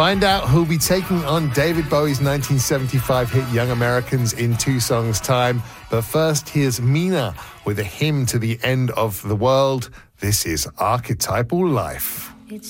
Find out who'll be taking on David Bowie's 1975 hit Young Americans in 2 songs' time. But first, here's Mina with a hymn to the end of the world. This is Archetypal Life.